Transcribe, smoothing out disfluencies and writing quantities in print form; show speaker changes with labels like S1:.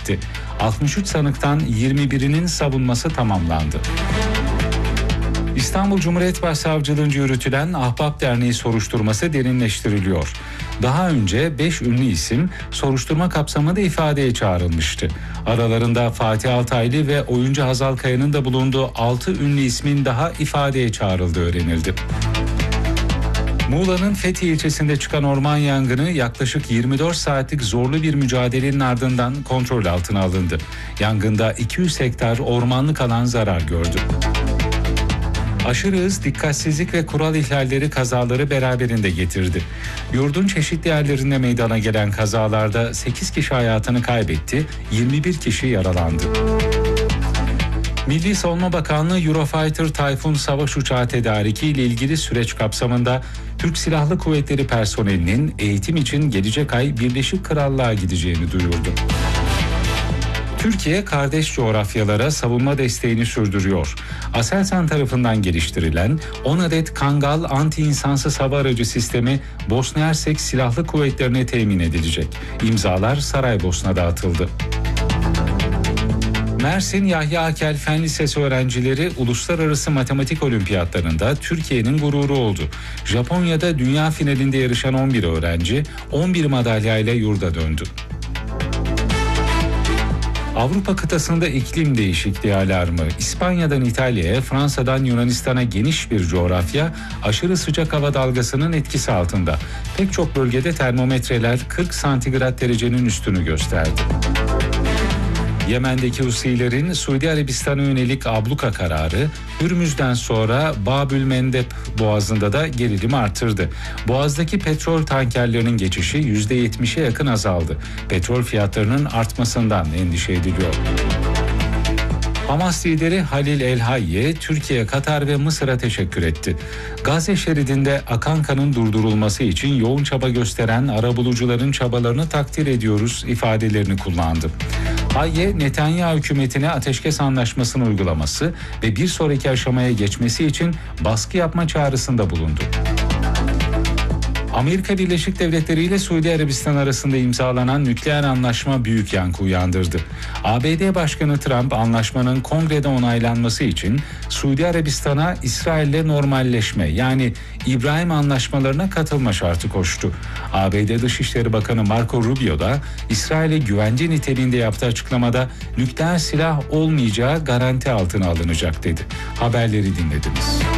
S1: etti. 63 sanıktan 21'inin savunması tamamlandı. İstanbul Cumhuriyet Başsavcılığınca yürütülen Ahbap Derneği soruşturması derinleştiriliyor. Daha önce 5 ünlü isim soruşturma kapsamında ifadeye çağrılmıştı. Aralarında Fatih Altaylı ve oyuncu Hazal Kaya'nın da bulunduğu 6 ünlü ismin daha ifadeye çağrıldığı öğrenildi. Muğla'nın Fethi ilçesinde çıkan orman yangını yaklaşık 24 saatlik zorlu bir mücadelenin ardından kontrol altına alındı. Yangında 200 hektar ormanlık alan zarar gördü. Aşırı hız, dikkatsizlik ve kural ihlalleri kazaları beraberinde getirdi. Yurdun çeşitli yerlerinde meydana gelen kazalarda 8 kişi hayatını kaybetti, 21 kişi yaralandı. Milli Savunma Bakanlığı Eurofighter Tayfun savaş uçağı tedariki ile ilgili süreç kapsamında Türk Silahlı Kuvvetleri personelinin eğitim için gelecek ay Birleşik Krallığa gideceğini duyurdu. Türkiye kardeş coğrafyalara savunma desteğini sürdürüyor. Aselsan tarafından geliştirilen 10 adet Kangal anti-insansız hava aracı sistemi Bosna Hersek Silahlı Kuvvetlerine temin edilecek. İmzalar Saraybosna'da atıldı. Mersin Yahya Akel Fen Lisesi öğrencileri Uluslararası Matematik Olimpiyatlarında Türkiye'nin gururu oldu. Japonya'da dünya finalinde yarışan 11 öğrenci 11 madalyayla yurda döndü. Avrupa kıtasında iklim değişikliği alarmı. İspanya'dan İtalya'ya, Fransa'dan Yunanistan'a geniş bir coğrafya aşırı sıcak hava dalgasının etkisi altında. Pek çok bölgede termometreler 40 santigrat derecenin üstünü gösterdi. Yemen'deki Husilerin Suudi Arabistan'a yönelik abluka kararı Hürmüz'den sonra Babülmendeb Boğazı'nda da gerilimi artırdı. Boğaz'daki petrol tankerlerinin geçişi %70'e yakın azaldı. Petrol fiyatlarının artmasından endişe ediliyor. Hamas lideri Halil El-Hayye, Türkiye, Katar ve Mısır'a teşekkür etti. Gazze şeridinde akan kanın durdurulması için yoğun çaba gösteren arabulucuların çabalarını takdir ediyoruz ifadelerini kullandı. Hayye, Netanyahu hükümetine ateşkes anlaşmasını uygulaması ve bir sonraki aşamaya geçmesi için baskı yapma çağrısında bulundu. Amerika Birleşik Devletleri ile Suudi Arabistan arasında imzalanan nükleer anlaşma büyük yankı uyandırdı. ABD Başkanı Trump anlaşmanın kongrede onaylanması için Suudi Arabistan'a İsrail'le normalleşme yani İbrahim anlaşmalarına katılma şartı koştu. ABD Dışişleri Bakanı Marco Rubio da İsrail'e güvence niteliğinde yaptığı açıklamada nükleer silah olmayacağı garanti altına alınacak dedi. Haberleri dinlediniz.